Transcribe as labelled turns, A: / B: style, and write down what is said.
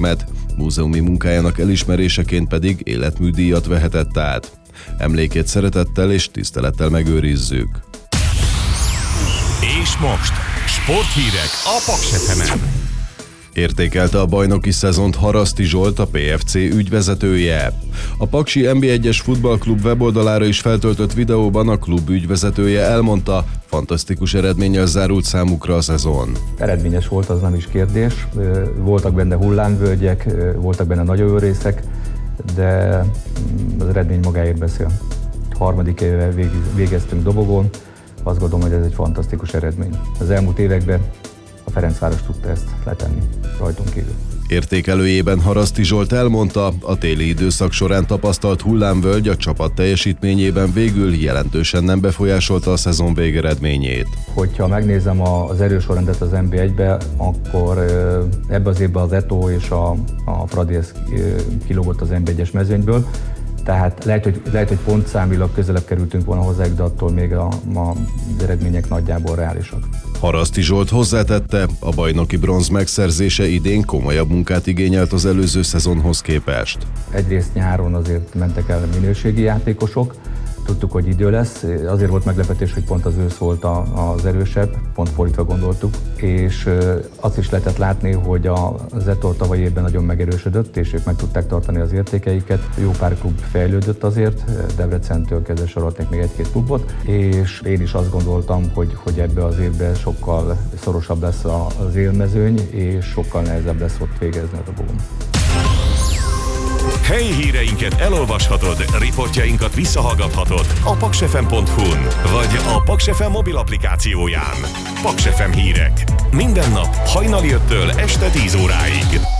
A: érmet, múzeumi munkájának elismeréseként pedig életműdíjat vehetett át. Emlékét szeretettel és tisztelettel megőrizzük.
B: És most sporthírek a Paks FM-en.
A: Értékelte a bajnoki szezont Haraszti Zsolt, a PFC ügyvezetője. A Paksi NB1-es futballklub weboldalára is feltöltött videóban a klub ügyvezetője elmondta, fantasztikus eredménnyel zárult számukra a szezon.
C: Eredményes volt, az nem is kérdés. Voltak benne hullámvölgyek, voltak benne nagyon jó részek, de az eredmény magáért beszél. Harmadik éve végeztünk dobogón, azt gondolom, hogy ez egy fantasztikus eredmény. Az elmúlt években a Ferencváros tudta ezt letenni rajtunk kívül.
A: Értékelőjében Haraszti Zsolt elmondta, a téli időszak során tapasztalt hullámvölgy a csapat teljesítményében végül jelentősen nem befolyásolta a szezon végeredményét.
C: Hogyha megnézem az erősorrendet az NB1-be, akkor ebben az évben az Eto és a Fradi kilógott az NB1-es mezőnyből. Tehát lehet, hogy pontszámilag közelebb kerültünk volna hozzájuk, de attól még az eredmények nagyjából reálisak.
A: Haraszti Zsolt hozzátette, a bajnoki bronz megszerzése idén komolyabb munkát igényelt az előző szezonhoz képest.
C: Egyrészt nyáron azért mentek el minőségi játékosok, tudtuk, hogy idő lesz, azért volt meglepetés, hogy pont az ősz volt az erősebb, pont fordítva gondoltuk, és azt is lehetett látni, hogy az Eto tavalyi évben nagyon megerősödött, és ők meg tudták tartani az értékeiket. Jó pár klub fejlődött azért, Debrecentől kezdve sorolhatnék még egy-két klubot, és én is azt gondoltam, hogy ebbe az évben sokkal szorosabb lesz az élmezőny, és sokkal nehezebb lesz ott végezni a dobogon.
B: Helyi híreinket elolvashatod, riportjainkat visszahallgathatod a paksfm.hu-n vagy a Paks FM mobil applikációján. Paks FM hírek. Minden nap hajnali 5-től este 10 óráig.